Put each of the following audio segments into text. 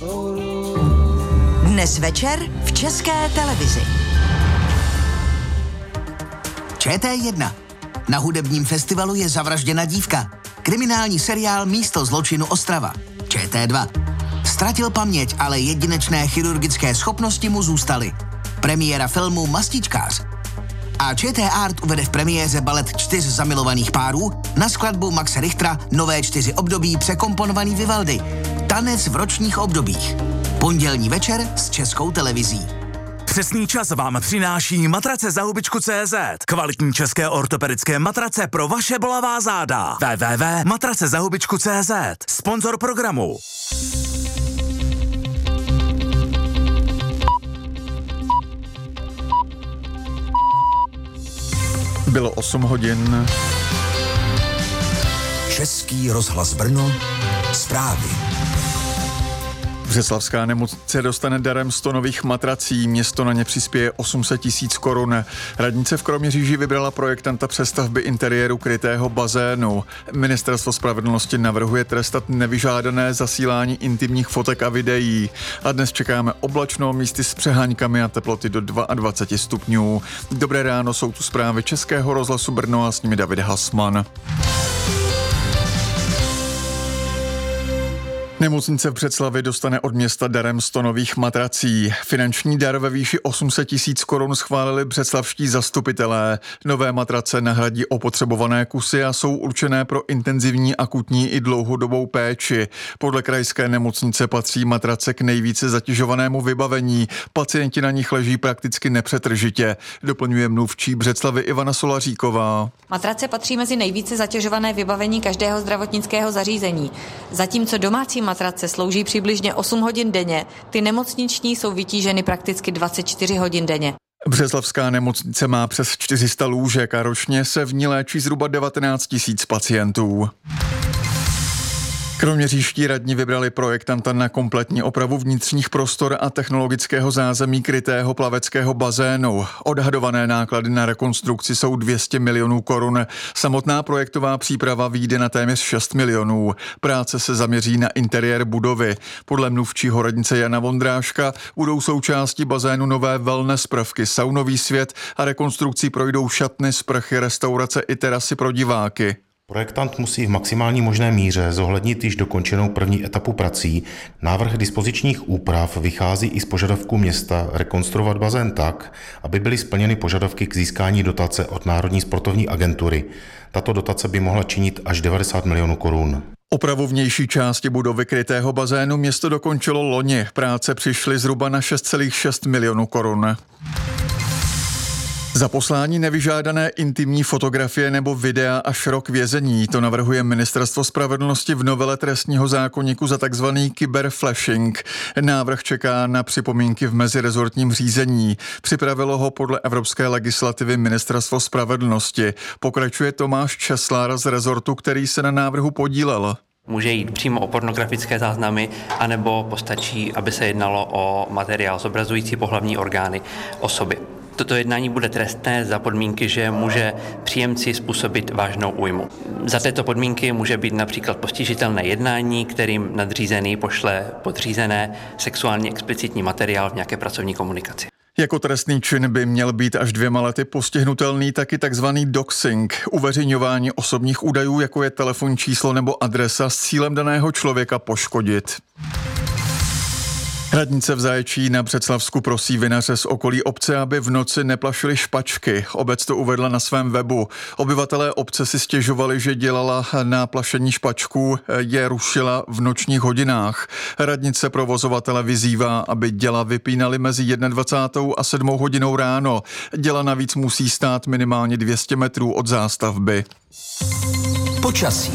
Dnes večer v České televizi. ČT1. Na hudebním festivalu je zavražděna dívka. Kriminální seriál Místo zločinu Ostrava. ČT2. Ztratil paměť, ale jedinečné chirurgické schopnosti mu zůstaly. Premiéra filmu Mastičkář. A ČT Art uvede v premiéře balet 4 zamilovaných párů na skladbu Maxe Richtera Nové 4 období překomponovaný Vivaldi. Tanec v ročních obdobích. Pondělní večer s Českou televizí. Přesný čas vám přináší matrace za hubičku.cz. Kvalitní české ortopedické matrace pro vaše bolavá záda. www.matracezahubičku.cz. Sponzor programu. Bylo 8 hodin. Český rozhlas Brno. Zprávy. Břeclavská nemocnice dostane darem 100 nových matrací, město na ně přispěje 800 000 korun. Radnice v Kroměříži vybrala projektanta přestavby interiéru krytého bazénu. Ministerstvo spravedlnosti navrhuje trestat nevyžádané zasílání intimních fotek a videí. A dnes čekáme oblačno, místy s přeháňkami a teploty do 22 stupňů. Dobré ráno, jsou tu zprávy Českého rozhlasu Brno a s nimi David Hasman. Nemocnice v Břeclavi dostane od města darem 100 nových matrací. Finanční dar ve výši 800 000 korun schválili břeclavští zastupitelé. Nové matrace nahradí opotřebované kusy a jsou určené pro intenzivní, akutní i dlouhodobou péči. Podle krajské nemocnice patří matrace k nejvíce zatěžovanému vybavení. Pacienti na nich leží prakticky nepřetržitě, doplňuje mluvčí Břeclavy Ivana Solaříková. Matrace patří mezi nejvíce zatěžované vybavení každého zdravotnického zařízení. Zatímco domácí matrace slouží přibližně 8 hodin denně, ty nemocniční jsou vytíženy prakticky 24 hodin denně. Břeclavská nemocnice má přes 400 lůžek a ročně se v ní léčí zhruba 19 000 pacientů. Kroměřížští radní vybrali projektanta na kompletní opravu vnitřních prostor a technologického zázemí krytého plaveckého bazénu. Odhadované náklady na rekonstrukci jsou 200 milionů korun. Samotná projektová příprava vyjde na téměř 6 milionů. Práce se zaměří na interiér budovy. Podle mluvčího radnice Jana Vondráška budou součástí bazénu nové wellness prvky, saunový svět a rekonstrukcí projdou šatny, sprchy, restaurace i terasy pro diváky. Projektant musí v maximální možné míře zohlednit již dokončenou první etapu prací. Návrh dispozičních úprav vychází i z požadavku města rekonstruovat bazén tak, aby byly splněny požadavky k získání dotace od Národní sportovní agentury. Tato dotace by mohla činit až 90 milionů korun. Opravu vnější části budovy krytého bazénu město dokončilo loni. Práce přišly zhruba na 6,6 milionů korun. Za poslání nevyžádané intimní fotografie nebo videa až rok vězení, to navrhuje Ministerstvo spravedlnosti v novele trestního zákoníku za takzvaný kyberflashing. Návrh čeká na připomínky v mezirezortním řízení. Připravilo ho podle evropské legislativy Ministerstvo spravedlnosti. Pokračuje Tomáš Česlár z rezortu, který se na návrhu podílel. Může jít přímo o pornografické záznamy, anebo postačí, aby se jednalo o materiál zobrazující pohlavní orgány osoby. Toto jednání bude trestné za podmínky, že může příjemci způsobit vážnou újmu. Za této podmínky může být například postižitelné jednání, kterým nadřízený pošle podřízené sexuálně explicitní materiál v nějaké pracovní komunikaci. Jako trestný čin by měl být až 2 lety postihnutelný taky takzvaný doxing, uveřejňování osobních údajů, jako je telefonní číslo nebo adresa s cílem daného člověka poškodit. Radnice v Zaječí na Břeclavsku prosí vinaře z okolí obce, aby v noci neplašili špačky. Obec to uvedla na svém webu. Obyvatelé obce si stěžovali, že dělala na plašení špačků, je rušila v nočních hodinách. Radnice provozovatele vyzývá, aby děla vypínali mezi 21. a 7 hodinou ráno. Děla navíc musí stát minimálně 200 metrů od zástavby. Počasí.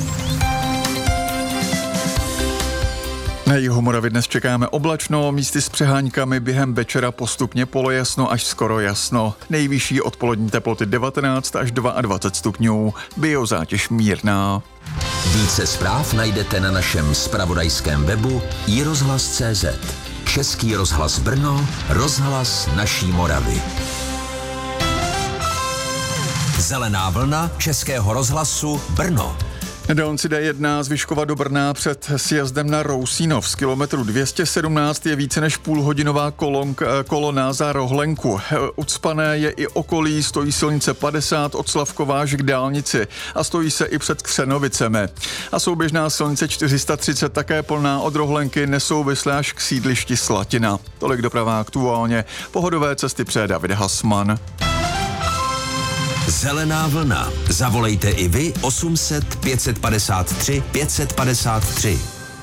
Na Jihomoravě dnes čekáme oblačno, místy s přeháňkami, během večera postupně polojasno až skoro jasno. Nejvyšší odpolední teploty 19 až 22 stupňů, biozátěž mírná. Více zpráv najdete na našem zpravodajském webu iRozhlas.cz. Český rozhlas Brno, rozhlas naší Moravy. Zelená vlna Českého rozhlasu Brno. Dálnici D1 z Vyškova do Brna před sjezdem na Rousínov z kilometru 217 je více než půlhodinová kolona za rohlenku. Ucpané je i okolí, stojí silnice 50 od Slavkováž k dálnici a stojí se i před Křenovicemi. A souběžná silnice 430 také plná od rohlenky nesouvisle až k sídlišti Slatina. Tolik doprava aktuálně. Pohodové cesty přeje David Hasman. Zelená vlna. Zavolejte i vy 800 553 553.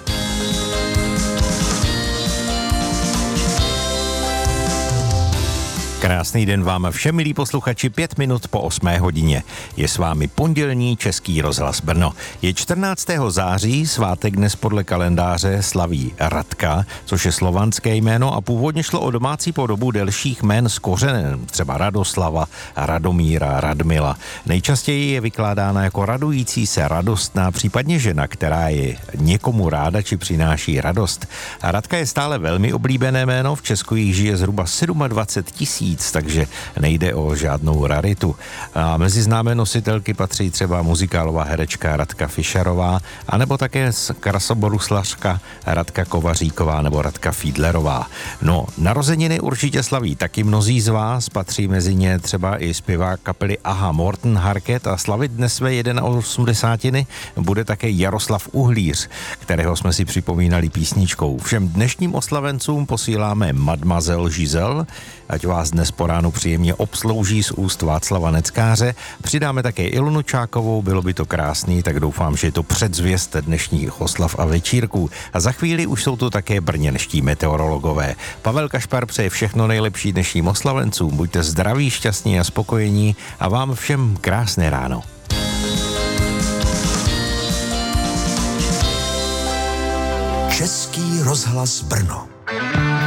Krásný den vám všem, milí posluchači, 5 minut po 8 hodině. Je s vámi pondělní Český rozhlas Brno. Je 14. září, svátek dnes podle kalendáře slaví Radka, což je slovanské jméno a původně šlo o domácí podobu delších jmén s kořenem, třeba Radoslava, Radomíra, Radmila. Nejčastěji je vykládána jako radující se, radostná, případně žena, která je někomu ráda či přináší radost. Radka je stále velmi oblíbené jméno, v Česku jich žije zhruba 27 000, takže nejde o žádnou raritu. A mezi známé nositelky patří třeba muzikálová herečka Radka Fischerová, anebo také krasobruslařka Radka Kovaříková nebo Radka Fiedlerová. No, narozeniny určitě slaví taky mnozí z vás, patří mezi ně třeba i zpěvák kapely Aha Morten Harket a slavit dnes své 81. bude také Jaroslav Uhlíř, kterého jsme si připomínali písničkou. Všem dnešním oslavencům posíláme Mademoiselle Giselle, ať vás dnes po ránu příjemně obslouží z úst Václava Neckáře. Přidáme také Ilonu Čákovou, bylo by to krásný, tak doufám, že je to předzvěst dnešních oslav a večírků. A za chvíli už jsou tu také brněnští meteorologové. Pavel Kašpar přeje všechno nejlepší dnešním oslavencům. Buďte zdraví, šťastní a spokojení a vám všem krásné ráno. Český rozhlas Brno.